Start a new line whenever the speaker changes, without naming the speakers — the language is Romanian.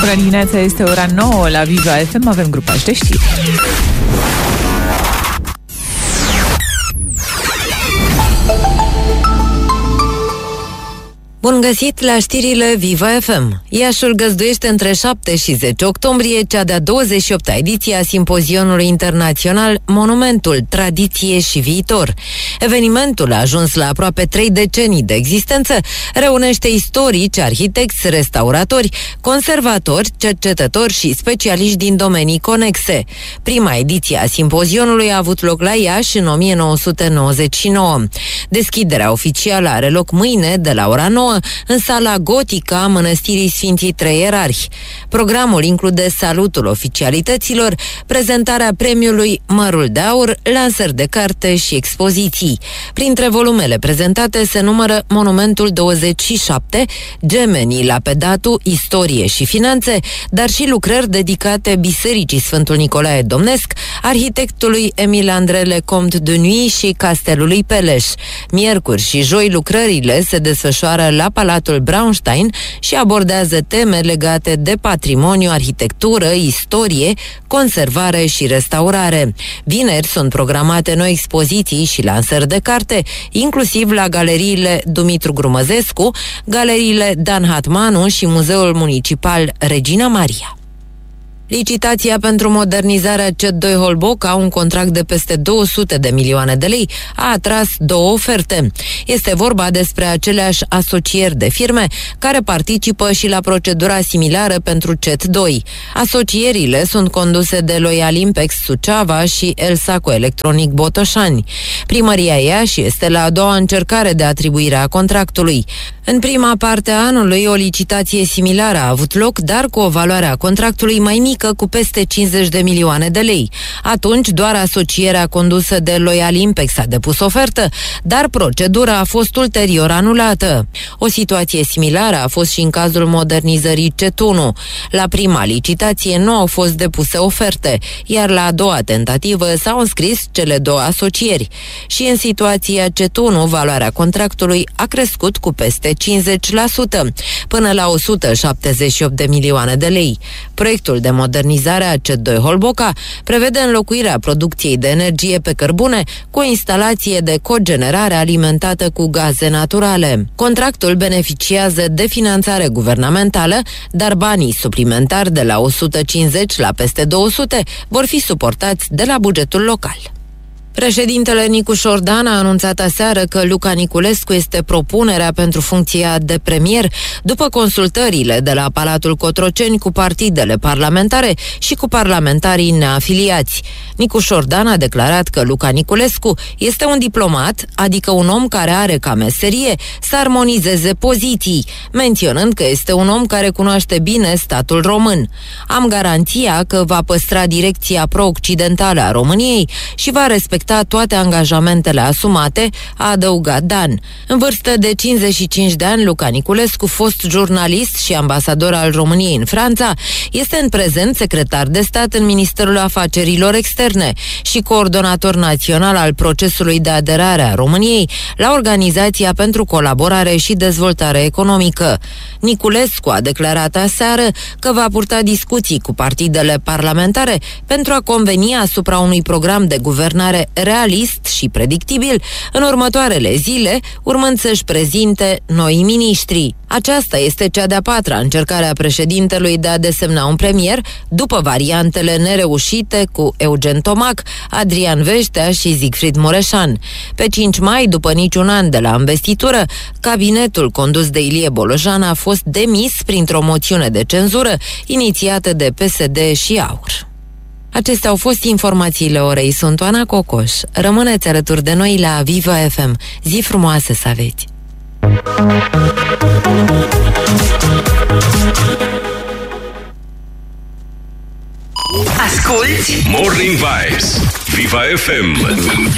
Bună dimineața, este ora 9 la Viva FM, avem grupaj de știri.
Bun găsit la știrile Viva FM. Iașul găzduiește între 7 și 10 octombrie cea de-a 28-a ediție a simpozionului internațional Monumentul, Tradiție și Viitor. Evenimentul a ajuns la aproape 3 decenii de existență, reunește istorici, arhitecți, restauratori, conservatori, cercetători și specialiști din domenii conexe. Prima ediție a simpozionului a avut loc la Iași în 1999. Deschiderea oficială are loc mâine de la ora 9 în sala gotică a Mănăstirii Sfinții Trei Ierarhi. Programul include salutul oficialităților, prezentarea premiului Mărul de Aur, lansări de carte și expoziții. Printre volumele prezentate se numără Monumentul 27, Gemenii la Pedatu, Istorie și Finanțe, dar și lucrări dedicate Bisericii Sfântul Nicolae Domnesc, arhitectului Emil Andrele Comte de Nuit și Castelului Peleș. Miercuri și joi lucrările se desfășoară la Palatul Braunstein și abordează teme legate de patrimoniu, arhitectură, istorie, conservare și restaurare. Vineri sunt programate noi expoziții și lansări de carte, inclusiv la galeriile Dumitru Grumăzescu, galeriile Dan Hatmanu și Muzeul Municipal Regina Maria. Licitația pentru modernizarea CET2 Holboca, un contract de peste 200 de milioane de lei, a atras două oferte. Este vorba despre aceleași asocieri de firme care participă și la procedura similară pentru CET2. Asocierile sunt conduse de Loyalimpex Suceava și Elsaco Electronic Botoșani. Primăria Iași este la a doua încercare de atribuire a contractului. În prima parte a anului, o licitație similară a avut loc, dar cu o valoare a contractului mai mică, cu peste 50 de milioane de lei. Atunci, doar asocierea condusă de Loyalimpex a depus ofertă, dar procedura a fost ulterior anulată. O situație similară a fost și în cazul modernizării CET1. La prima licitație nu au fost depuse oferte, iar la a doua tentativă s-au înscris cele două asocieri. Și în situația CET1, valoarea contractului a crescut cu peste 50%, până la 178 de milioane de lei. Proiectul de modernizare a CET2 Holboca prevede înlocuirea producției de energie pe cărbune cu o instalație de cogenerare alimentată cu gaze naturale. Contractul beneficiază de finanțare guvernamentală, dar banii suplimentari de la 150 la peste 200 vor fi suportați de la bugetul local. Președintele Nicu Șordan a anunțat aseară că Luca Niculescu este propunerea pentru funcția de premier după consultările de la Palatul Cotroceni cu partidele parlamentare și cu parlamentarii neafiliați. Nicu Șordan a declarat că Luca Niculescu este un diplomat, adică un om care are ca meserie să armonizeze poziții, menționând că este un om care cunoaște bine statul român. Am garanția că va păstra direcția pro-occidentală a României și va respecta toate angajamentele asumate, a adăugat Dan. În vârstă de 55 de ani, Luca Niculescu, fost jurnalist și ambasador al României în Franța, este în prezent secretar de stat în Ministerul Afacerilor Externe și coordonator național al procesului de aderare a României la Organizația pentru Colaborare și Dezvoltare Economică. Niculescu a declarat aseară că va purta discuții cu partidele parlamentare pentru a conveni asupra unui program de guvernare realist și predictibil în următoarele zile, urmând să-și prezinte noi miniștri. Aceasta este cea de-a patra încercare a președintelui de a desemna un premier, după variantele nereușite cu Eugen Tomac, Adrian Veștea și Siegfried Mureșan. Pe 5 mai, după niciun an de la investitură, cabinetul condus de Ilie Bolojan a fost demis printr-o moțiune de cenzură inițiată de PSD și AUR. Acestea au fost informațiile orei. Sunt Oana Cocoș. Rămâneți alături de noi la Viva FM. Zi frumoasă să aveți!
Asculți Morning Vibes, Viva FM.